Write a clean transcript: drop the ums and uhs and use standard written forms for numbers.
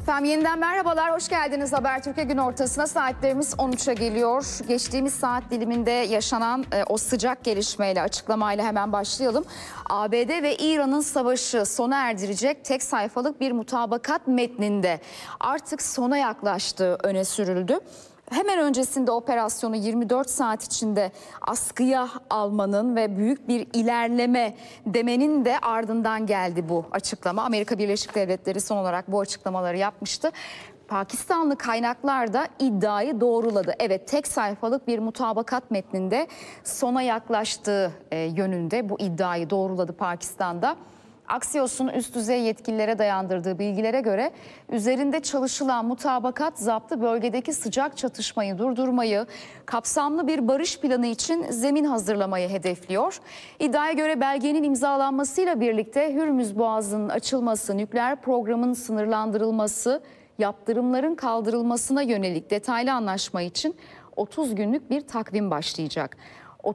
Efendim yeniden merhabalar, hoş geldiniz Habertürk'e. Gün ortasına saatlerimiz 13'e geliyor. Geçtiğimiz saat diliminde yaşanan o sıcak gelişmeyle, açıklamayla hemen başlayalım. ABD ve İran'ın savaşı sona erdirecek tek sayfalık bir mutabakat metninde artık sona yaklaştığı öne sürüldü. Hemen öncesinde operasyonu 24 saat içinde askıya almanın ve büyük bir ilerleme demenin de ardından geldi bu açıklama. Amerika Birleşik Devletleri son olarak bu açıklamaları yapmıştı. Pakistanlı kaynaklar da iddiayı doğruladı. Evet, tek sayfalık bir mutabakat metninde sona yaklaştığı yönünde bu iddiayı doğruladı Pakistan'da. Axios'un üst düzey yetkililere dayandırdığı bilgilere göre üzerinde çalışılan mutabakat zaptı bölgedeki sıcak çatışmayı durdurmayı, kapsamlı bir barış planı için zemin hazırlamayı hedefliyor. İddiaya göre belgenin imzalanmasıyla birlikte Hürmüz Boğazı'nın açılması, nükleer programın sınırlandırılması, yaptırımların kaldırılmasına yönelik detaylı anlaşma için 30 günlük bir takvim başlayacak.